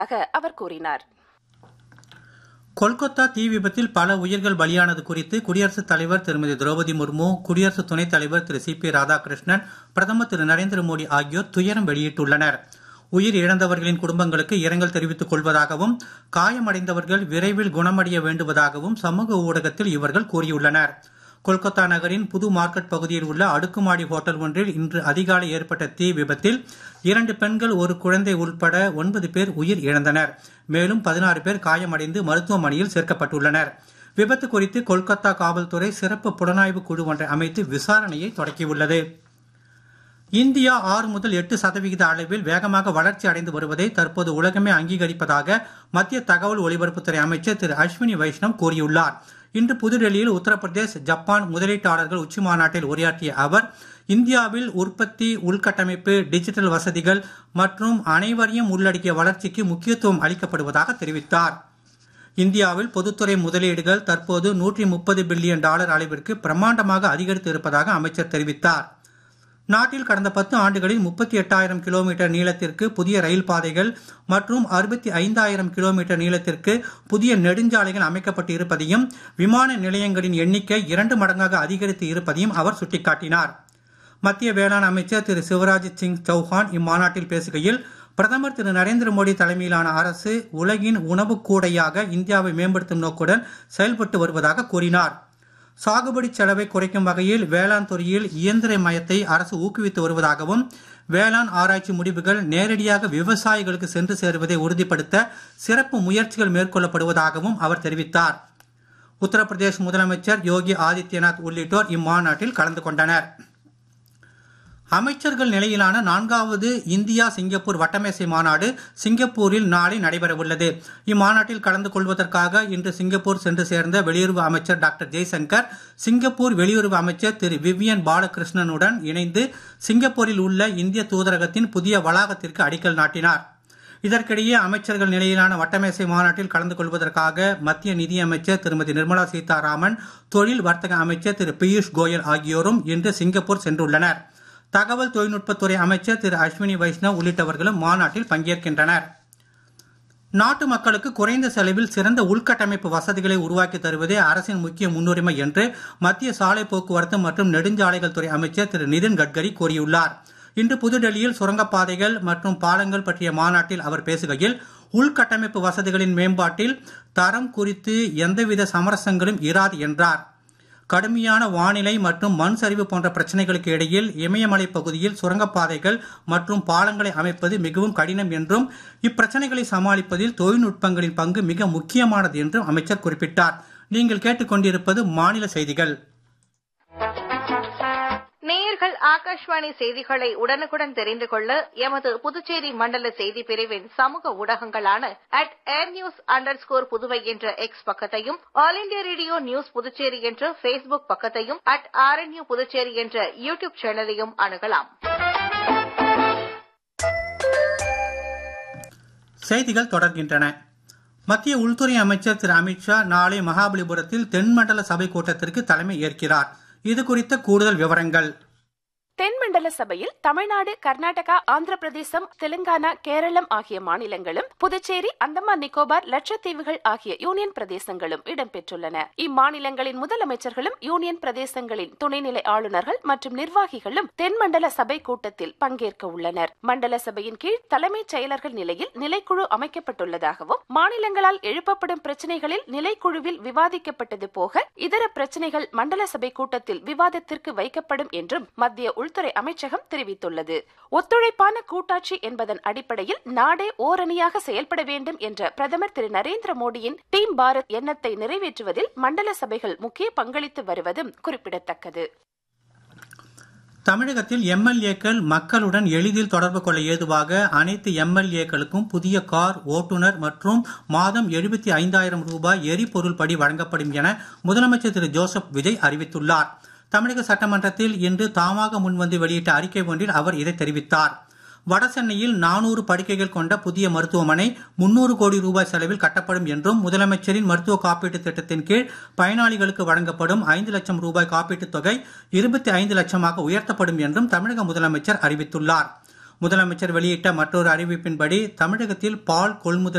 அவர் கூறினார். கொல்கத்தா தீ விபத்தில் பல உயிர்கள் பலியானது குறித்து குடியரசுத் தலைவர் திருமதி திரௌபதி முர்மு, குடியரசு துணைத் தலைவர் திரு சி.பி. ராதாகிருஷ்ணன், பிரதமர் திரு நரேந்திர மோடி ஆகியோர் துயரம் வெளியிட்டுள்ளனர். உயிர் இழந்தவர்களின் குடும்பங்களுக்கு இரங்கல் தெரிவித்துக் கொள்வதாகவும் காயமடைந்தவர்கள் விரைவில் குணமடைய வேண்டுவதாகவும் சமூக ஊடகத்தில் இவர்கள் கூறியுள்ளனர். கொல்கத்தா நகரின் புது மார்க்கெட் பகுதியில் உள்ள அடுக்குமாடி ஹோட்டல் ஒன்றில் இன்று அதிகாலை ஏற்பட்ட தீ விபத்தில் 2 பெண்கள், ஒரு குழந்தை உட்பட 9 பேர் உயிர் இழந்தனர். மேலும் 16 பேர் காயமடைந்து மருத்துவமனையில் சேர்க்கப்பட்டுள்ளனர். விபத்து குறித்து கொல்கத்தா காவல்துறை சிறப்பு புலனாய்வு குழு ஒன்றை அமைத்து விசாரணையை தொடக்கியுள்ளது. இந்தியா 6 முதல் 8% அளவில் வேகமாக வளர்ச்சி அடைந்து வருவதை தற்போது உலகமே அங்கீகரிப்பதாக மத்திய தகவல் ஒலிபரப்புத்துறை அமைச்சர் திரு அஸ்வினி வைஷ்ணவ் கூறியுள்ளார். இன்று புதுடெல்லியில் உத்தரப்பிரதேஷ், ஜப்பான் முதலீட்டாளர்கள் உச்சி மாநாட்டில் உரையாற்றிய அவர், இந்தியாவில் உற்பத்தி, உள்கட்டமைப்பு, டிஜிட்டல் வசதிகள் மற்றும் அனைவரையும் உள்ளடக்கிய வளர்ச்சிக்கு முக்கியத்துவம் அளிக்கப்படுவதாக தெரிவித்தார். இந்தியாவில் பொதுத்துறை முதலீடுகள் தற்போது $130 பில்லியன் அளவிற்கு பிரமாண்டமாக அதிகரித்து இருப்பதாக அமைச்சர் தெரிவித்தார். நாட்டில் கடந்த 10 ஆண்டுகளில் 38,000 கிலோமீட்டர் நீளத்திற்கு புதிய ரயில் பாதைகள் மற்றும் 65,000 கிலோமீட்டர் நீளத்திற்கு புதிய நெடுஞ்சாலைகள் அமைக்கப்பட்டு இருப்பதையும், விமான நிலையங்களின் எண்ணிக்கை 2 மடங்காக அதிகரித்து இருப்பதையும் அவர் சுட்டிக்காட்டினார். மத்திய வேளாண் அமைச்சர் திரு சிவராஜ் சிங் சௌஹான் இம்மாநாட்டில் பேசுகையில், பிரதமர் திரு நரேந்திர மோடி தலைமையிலான அரசு உலகின் உணவு கூடையாக இந்தியாவை மேம்படுத்தும் நோக்குடன் செயல்பட்டு வருவதாக கூறினார். சாகுபடி செலவை குறைக்கும் வகையில் வேளாண் துறையில் இயந்திரமயத்தை அரசு ஊக்குவித்து வருவதாகவும், வேளாண் ஆராய்ச்சி முடிவுகள் நேரடியாக விவசாயிகளுக்கு சென்று சேருவதை உறுதிப்படுத்த சிறப்பு முயற்சிகள் மேற்கொள்ளப்படுவதாகவும் அவர் தெரிவித்தார். உத்தரப்பிரதேஷ் முதலமைச்சர் யோகி ஆதித்யநாத் உள்ளிட்டோர் இம்மாநாட்டில் கலந்து கொண்டனர். அமைச்சர்கள் நிலையிலான 4வது இந்தியா சிங்கப்பூர் வட்டமேசை மாநாடு சிங்கப்பூரில் நாளை நடைபெற உள்ளது. இம்மாநாட்டில் கலந்து கொள்வதற்காக இன்று சிங்கப்பூர் சென்று சேர்ந்த வெளியுறவு அமைச்சர் டாக்டர் ஜெய்சங்கர், சிங்கப்பூர் வெளியுறவு அமைச்சர் திரு விவியன் பாலகிருஷ்ணனுடன் இணைந்து சிங்கப்பூரில் உள்ள இந்திய தூதரகத்தின் புதிய வளாகத்திற்கு அடிக்கல் நாட்டினார். இதற்கிடையே அமைச்சர்கள் நிலையிலான வட்டமேசை மாநாட்டில் கலந்து கொள்வதற்காக மத்திய நிதியமைச்சர் திருமதி நிர்மலா சீதாராமன், தொழில் வர்த்தக அமைச்சர் திரு பியூஷ் கோயல் ஆகியோரும் இன்று சிங்கப்பூர் சென்றுள்ளனர். தகவல் தொழில்நுட்பத்துறை அமைச்சர் திரு அஸ்வினி வைஷ்ணவ் உள்ளிட்டவர்களும் மாநாட்டில் பங்கேற்கின்றனர். நாட்டு மக்களுக்கு குறைந்த செலவில் சிறந்த உள்கட்டமைப்பு வசதிகளை உருவாக்கி தருவதே அரசின் முக்கிய முன்னுரிமை என்று மத்திய சாலை போக்குவரத்து மற்றும் நெடுஞ்சாலைகள் துறை அமைச்சர் திரு நிதின் கட்கரி கூறியுள்ளார். இன்று புதுடெல்லியில் சுரங்கப்பாதைகள் மற்றும் பாலங்கள் பற்றிய மாநாட்டில் அவர் பேசுகையில், உள்கட்டமைப்பு வசதிகளின் மேம்பாட்டில் தரம் குறித்து எந்தவித சமரசங்களும் இராது என்றார். கடுமையான வானிலை மற்றும் மண் சரிவு போன்ற பிரச்சனைகளுக்கு இடையில் இமயமலை பகுதியில் சுரங்கப்பாதைகள் மற்றும் பாலங்களை அமைப்பது மிகவும் கடினம் என்றும், இப்பிரச்சனைகளை சமாளிப்பதில் தொழில்நுட்பங்களின் பங்கு மிக முக்கியமானது என்றும் அமைச்சர் குறிப்பிட்டார். நீங்கள் கேட்டுக்கொண்டிருப்பது மாநில செய்திகள். நேயர்கள் ஆகாஷ்வாணி செய்திகளை உடனுக்குடன் தெரிந்து கொள்ள எமது புதுச்சேரி மண்டல செய்தி பிரிவின் சமூக ஊடகங்களான @airnews_புதுவை என்ற எக்ஸ் பக்கத்தையும், all India radio news Puducherry என்ற Facebook பக்கத்தையும், @RNU புதுச்சேரி என்ற யூடியூப் சேனலையும் அணுகலாம். செய்திகள் தொடர்கின்றன. மத்திய உள்துறை அமைச்சர் திரு அமித்ஷா நாளை மகாபலிபுரத்தில் தென்மண்டல சபை கூட்டத்திற்கு தலைமை ஏற்கிறார். இது குறித்த கூடுதல் விவரங்கள். தென்மண்டல சபையில் தமிழ்நாடு, கர்நாடகா, ஆந்திர பிரதேசம், தெலுங்கானா, கேரளம் ஆகிய மாநிலங்களும், புதுச்சேரி, அந்தமான் நிக்கோபார், லட்சத்தீவுகள் ஆகிய யூனியன் பிரதேசங்களும் இடம்பெற்றுள்ளன. இம்மாநிலங்களின் முதலமைச்சர்களும் யூனியன் பிரதேசங்களின் துணைநிலை ஆளுநர்கள் மற்றும் நிர்வாகிகளும் தென்மண்டல சபை கூட்டத்தில் பங்கேற்க உள்ளனர். மண்டல சபையின் கீழ் தலைமைச் செயலர்கள் நிலையில் நிலைக்குழு அமைக்கப்பட்டுள்ளதாகவும், மாநிலங்களால் எழுப்பப்படும் பிரச்சினைகளில் நிலைக்குழுவில் விவாதிக்கப்பட்டது போக இதர பிரச்சினைகள் மண்டல சபை கூட்டத்தில் விவாதத்திற்கு வைக்கப்படும் என்றும் மத்திய உள்துறை அமைச்சகம் தெரிவித்துள்ளது. ஒத்துழைப்பான கூட்டாட்சி என்பதன் அடிப்படையில் நாடே ஓரணியாக செயல்பட வேண்டும் என்ற பிரதமர் திரு நரேந்திர மோடியின் டீம் பாரத் எண்ணத்தை நிறைவேற்றுவதில் மண்டல சபைகள் முக்கிய பங்களித்து வருவதும் குறிப்பிடத்தக்கது. தமிழகத்தில் எம்எல்ஏக்கள் மக்களுடன் எளிதில் தொடர்பு கொள்ள ஏதுவாக அனைத்து எம்எல்ஏக்களுக்கும் புதிய கார், ஓட்டுநர் மற்றும் மாதம் 75,000 ரூபாய் எரிபொருள் படி வழங்கப்படும் என முதலமைச்சர் திரு ஜோசப் விஜய் அறிவித்துள்ளார். தமிழக சட்டமன்றத்தில் இன்று தாமாக முன்வந்து வெளியிட்ட அறிக்கை ஒன்றில் அவர் இதை தெரிவித்தார். வடசென்னையில் 400 படுக்கைகள் கொண்ட புதிய மருத்துவமனை 300 கோடி ரூபாய் செலவில் கட்டப்படும் என்றும், முதலமைச்சரின் மருத்துவ காப்பீட்டுத் திட்டத்தின் கீழ் பயனாளிகளுக்கு வழங்கப்படும் 5 லட்சம் ரூபாய் காப்பீட்டுத் தொகை 25 லட்சமாக உயர்த்தப்படும் என்றும் தமிழக முதலமைச்சர் அறிவித்துள்ளார். முதலமைச்சர் வெளியிட்ட மற்றொரு அறிவிப்பின்படி தமிழகத்தில் பால் கொள்முதல்